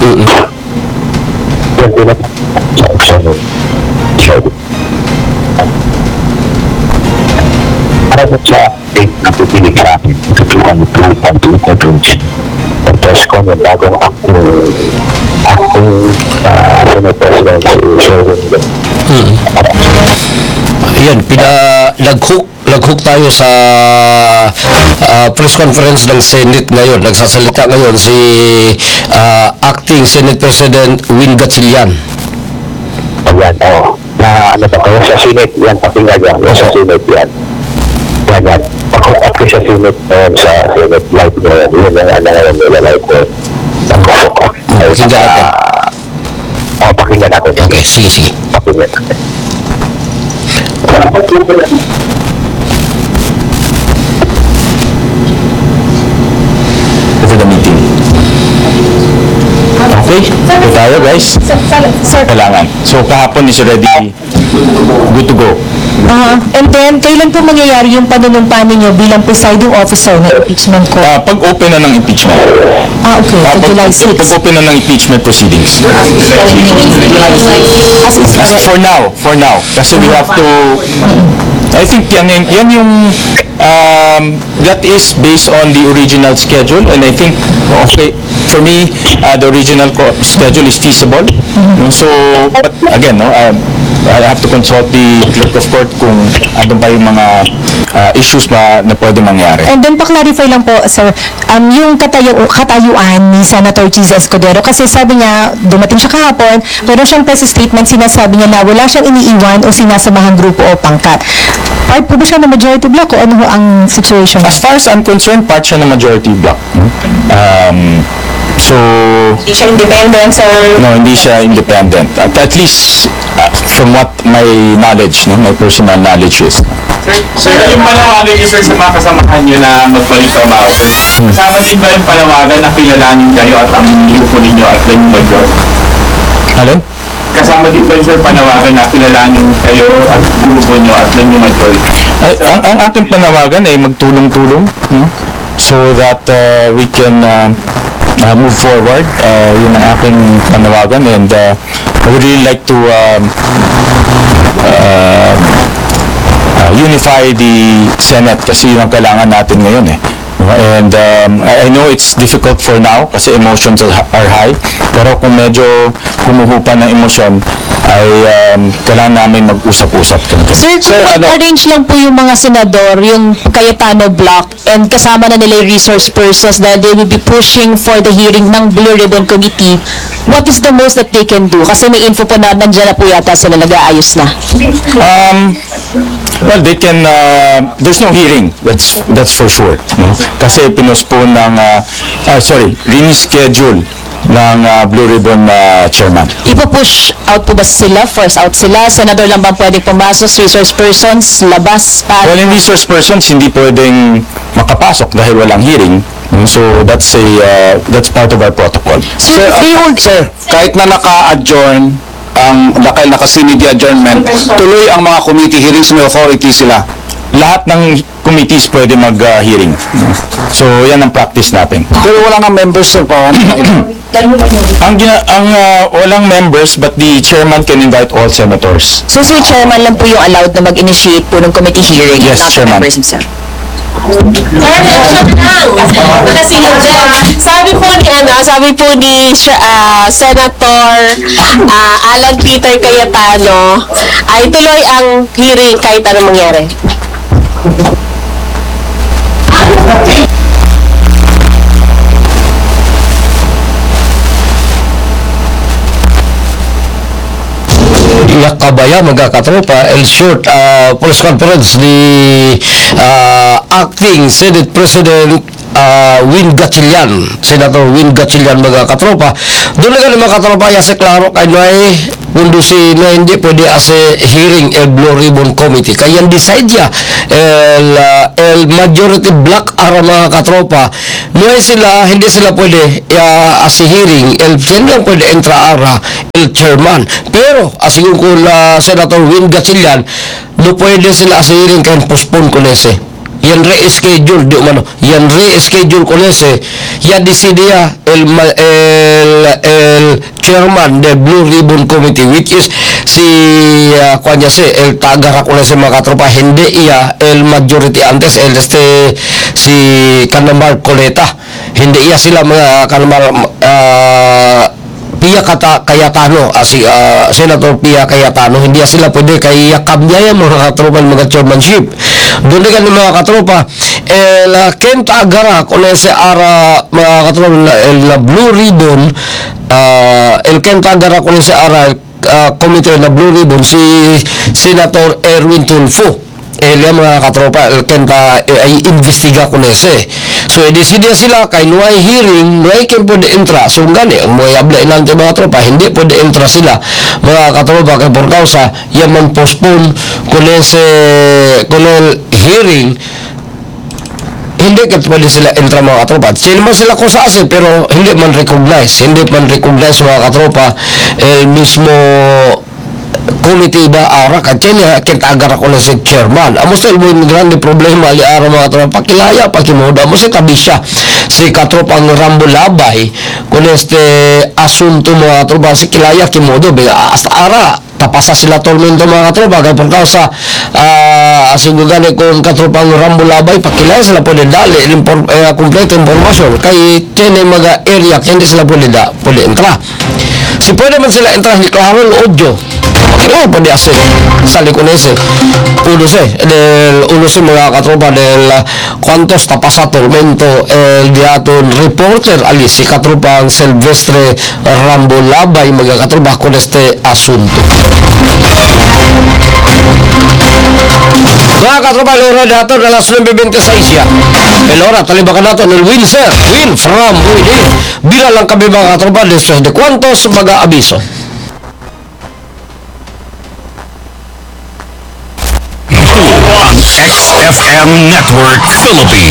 Yan din para sa date na pipilig sa akin, tutukan ko dun tapos ko ng bagong acting Senate President si Sherwin. Yan, nag-hook tayo sa press conference ng Senate ngayon. Nagsasalita ngayon si Acting Senate President Win Gatchalian. Ayan, na ano pa kayo sa Senate, yan, pakinggan yan, sa Senate yan. Yan. Ako sa Senate, sa Senate live ngayon, yun ang ngayon nila live ko. Pakinggan natin. Pakinggan natin. Okay, sige. Pakinggan natin. Over the meeting. Okay, ito tayo guys. Kailangan. So kahapon is already good to go. And then, kailan po mangyayari yung panunumpa ninyo bilang presiding officer ng impeachment court? Pag open na ng impeachment. Okay, so July 6. Pag open na ng impeachment proceedings. For now. Kasi we have to, I think yan yung, that is based on the original schedule, and I think, okay, for me, the original schedule is feasible. So, but again, I have to consult the clerk of court kung ano ba yung mga issues na pwede mangyari. And then, pa-clarify lang po, sir, yung katayuan ni Senator Cheese Escudero, kasi sabi niya, dumating siya kahapon, pero siyang press statement, sinasabi niya na wala siyang iniiwan o sinasamahang grupo o pangkat. Part po ba siya na majority block o ano ho ang situation? As far as I'm concerned, part siya ng majority block. So, Hindi siya independent, sir? no, hindi siya independent. At least, from what my knowledge, my personal knowledge is. Sir, yung panawagan niyo sir sa mga kasamahan niyo na magbalik trabaho, kasama din ba yung panawagan na kilalanin kayo at ang grupo ninyo at yung majority? Alin? Kasama din ba yung sir panawagan na kilalanin kayo at grupo niyo at yung majority? Ang ating panawagan ay magtulong-tulong, so that we can move forward. Yun ang aking panawagan, and I would really like to unify the Senate kasi yun ang kailangan natin ngayon And I know it's difficult for now kasi emotions are high, pero kung medyo kumuhupa ng emosyon ay kailangan namin mag-usap-usap. Sir, arrange lang po yung mga senador, yung Cayetano block, and kasama na nila yung resource persons that they will be pushing for the hearing ng Blue Ribbon Committee. What is the most that they can do? Kasi may info po na nandiyan na po yata sila nag-aayos na. Well, they can, there's no hearing, that's for sure. Kasi pinospone ng, reschedule ng Blue Ribbon chairman. Ipo-push out po ba sila? Force out sila? Senador lang ba pwedeng pumasok? Resource persons? Labas? Well, in resource persons, hindi pwedeng makapasok dahil walang hearing. So, that's part of our protocol. Sir, kahit na naka-adjourn, naka-sinidi adjournment, tuloy ang mga committee hearings, may authority sila. Lahat ng committees pwede mag-hearing. So, yan ang practice natin. Pero wala nga members sir pa. Walang members, but the chairman can invite all senators. So, Sir Chairman lang po yung allowed na mag-initiate po ng committee hearing? Yes, not Chairman. members himself. Kasi sabi po ni Senator Alan Peter Cayetano ay tuloy ang hearing kahit anong mangyari. Iyak kabaya mga katropa, short press conference ni Acting Senate President Win Gatchalian, Senator Win Gatchalian mga katropa. Doon na mga katropa yasa klaro kay may kundusi na hindi pwede as hearing el Blue Ribbon Committee kaya decide ya el majority block ara mga katropa hindi sila pwede as hearing el ken lang pwede entra ara el chairman, pero asigun ko Senator Win Gatchalian no pwede sila as hearing kaya postpone ko nese yan re-schedule di umano yan re-schedule ko nese ya decidia el chairman del Blue Ribbon Committee, which is si kuanya si el tagara ko nese mga katropa, hindi iya el majority antes si Kanamar Coleta, hindi iya sila mga Kanamar Pia Cayetano, si Senator Pia Cayetano, hindi sila pwede kaya kamyaya mga katropa mga chairmanship. Doon din mga katropa, Ken Tagara kung sa ara mga katropa la Blue Ribbon, el Ken Tagara kung sa ara committee na Blue Ribbon, si Senator Erwin Tulfo. Elia mga katropa, kenta ay investiga ko nese. So, edesidia sila kay nuay hearing, nuay kin pwede entra. So, gani, ang mga abla ilang mga tropa, hindi pwede entra sila. Mga katropa, kay por causa, yan man postpone kung hearing, hindi ka pwede sila entra mga katropa. Sila man sila kusase, pero hindi man recognize mga katropa, mismo committee ba ara kanya kintagar ako na si chairman amos el muy grande problema ali ara mga tropa pakilaya pakimoda mo si tabisya si katropang Rambo Labay kun asunto mga tropa si kilaya kimodo biga hasta ara tapasa sila tormento mga katropa kaya por causa asingugani kung katropang Rambo Labay pakilaya sila pwede dali kompleto informasyon kay tiene mga area hindi sila pwede entra si pwede man sila entra ni klaro el audio pwede hacer sale con ese uno se mga katropa del cuantos tapasa tormento el diaton reporter ali si katropang Silvestre Rambo Labay mga katropa con este asunto. Mga katropa, el hora dato de las 9:26 ya. El hora, talibakan nato el win sir, win from within. Bila lang kami mga katropa, después de cuantos mga abiso. XFM Network Philippines.